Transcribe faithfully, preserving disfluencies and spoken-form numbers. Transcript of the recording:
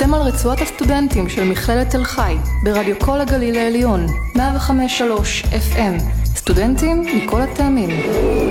אתם על רצועת הסטודנטים של מכללת תל חי, ברדיו כל הגליל העליון, מאה וחמש נקודה שלוש אף אם. סטודנטים מכל הטעמים.